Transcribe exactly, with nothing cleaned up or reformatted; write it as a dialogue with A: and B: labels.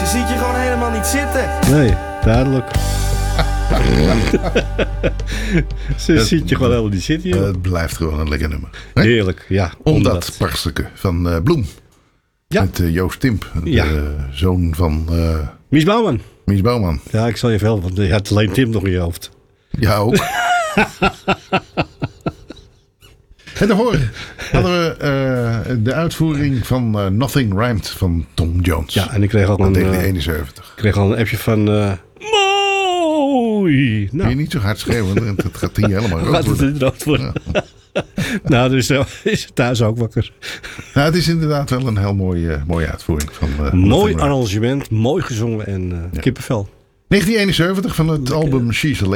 A: ziet je gewoon helemaal niet zitten.
B: Nee, duidelijk. Ze
C: Het,
B: ziet je gewoon helemaal niet zitten, joh.
C: Het blijft gewoon een lekker nummer. Hè?
B: Heerlijk, ja.
C: Omdat prachtige van uh, Bloem.
B: Ja.
C: Met uh, Joost Timp, de
B: Ja.
C: uh, zoon van uh,
B: Mies Bouwman.
C: Mies Bouwman.
B: Ja, ik zal je veel, want je had alleen Tim nog in je hoofd.
C: Ja, ook. En daarvoor hadden we uh, de uitvoering van uh, Nothing Rhymed van Tom Jones.
B: Ja, en ik kreeg al
C: Uit
B: een,
C: negentien
B: uh,
C: eenenzeventig.
B: ik kreeg al een appje van... Uh, mooi!
C: Kun
B: Nou,
C: je niet zo hard schreeuwen, het gaat hier helemaal rood
B: gaat het
C: worden.
B: in rood worden. Ja. Nou, dus uh, is het thuis ook wakker.
C: Nou, het is inderdaad wel een heel mooie, uh, mooie uitvoering van uh,
B: Mooi
C: Nothing Rhymed.
B: arrangement, mooi gezongen en uh,
C: Ja.
B: kippenvel.
C: negentien eenenzeventig van het album She's a